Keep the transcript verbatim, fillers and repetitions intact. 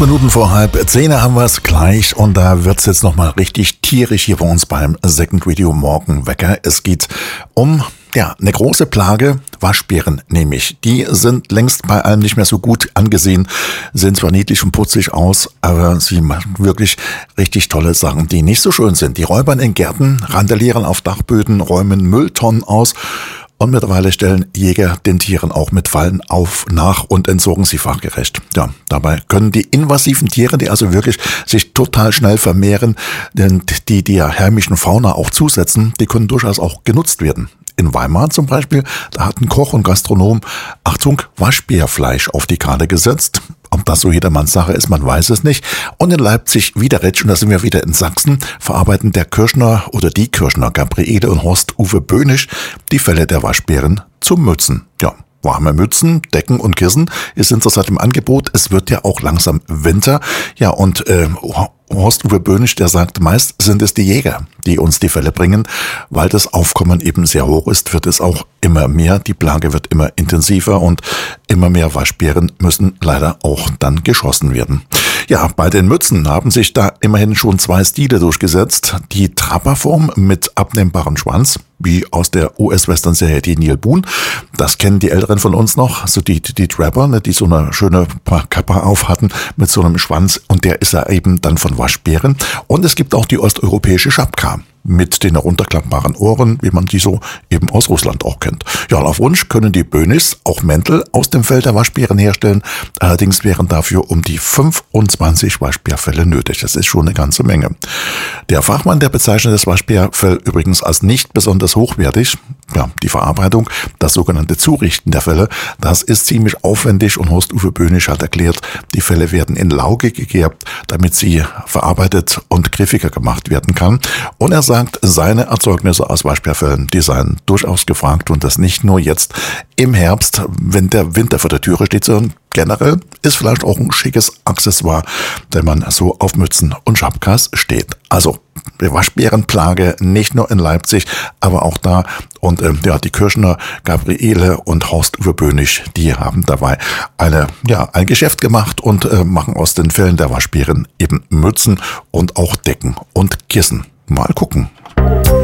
Minuten vor halb zehn haben wir es gleich und da wird es jetzt nochmal richtig tierisch hier bei uns beim Second Radio Morgenwecker. Es geht um ja eine große Plage, Waschbären nämlich. Die sind längst bei allem nicht mehr so gut angesehen, sehen zwar niedlich und putzig aus, aber sie machen wirklich richtig tolle Sachen, die nicht so schön sind. Die räubern in Gärten, randalieren auf Dachböden, räumen Mülltonnen aus. Und mittlerweile stellen Jäger den Tieren auch mit Fallen auf, nach und entsorgen sie fachgerecht. Ja, dabei können die invasiven Tiere, die also wirklich sich total schnell vermehren, denn die der heimischen Fauna auch zusetzen, die können durchaus auch genutzt werden. In Weimar zum Beispiel, da hat ein Koch und Gastronom, Achtung, Waschbärfleisch auf die Karte gesetzt. Ob das so jedermanns Sache ist, man weiß es nicht. Und in Leipzig-Wiederetsch, und da sind wir wieder in Sachsen, verarbeiten der Kirschner oder die Kirschner Gabriele und Horst Uwe Böhnisch die Felle der Waschbären zu Mützen. Ja, warme Mützen, Decken und Kissen sind zurzeit im Angebot. Es wird ja auch langsam Winter. Ja, und äh, Horst Uwe Böhnisch, der sagt, meist sind es die Jäger, die uns die Fälle bringen. Weil das Aufkommen eben sehr hoch ist, wird es auch immer mehr. Die Plage wird immer intensiver und immer mehr Waschbären müssen leider auch dann geschossen werden. Ja, bei den Mützen haben sich da immerhin schon zwei Stile durchgesetzt. Die Trapperform mit abnehmbarem Schwanz, wie aus der U S-Western-Serie die Neil Boone. Das kennen die Älteren von uns noch, so die, die, die Trapper, ne, die so eine schöne Kappe auf hatten mit so einem Schwanz. Und der ist ja eben dann von Waschbären. Und es gibt auch die osteuropäische Schapka mit den herunterklappbaren Ohren, wie man die so eben aus Russland auch kennt. Ja, und auf Wunsch können die Böhnischs auch Mäntel aus dem Fell der Waschbären herstellen. Allerdings wären dafür um die fünfundzwanzig Waschbärfelle nötig. Das ist schon eine ganze Menge. Der Fachmann, der bezeichnet das Waschbärfell übrigens als nicht besonders hochwertig. Ja, die Verarbeitung, das sogenannte Zurichten der Felle, das ist ziemlich aufwendig und Horst Uwe Böhnisch hat erklärt, die Felle werden in Lauge gegerbt, damit sie verarbeitet und griffiger gemacht werden kann. Und er sagt, seine Erzeugnisse aus Waschbärfellen, die seien durchaus gefragt und das nicht nur jetzt im Herbst, wenn der Winter vor der Türe steht, sondern generell ist vielleicht auch ein schickes Accessoire, wenn man so auf Mützen und Schapkas steht. Also die Waschbärenplage nicht nur in Leipzig, aber auch da. Und ähm, ja, die Kirschner Gabriele und Horst Uwe Böhnisch, die haben dabei eine, ja, ein Geschäft gemacht und äh, machen aus den Fellen der Waschbären eben Mützen und auch Decken und Kissen. Mal gucken.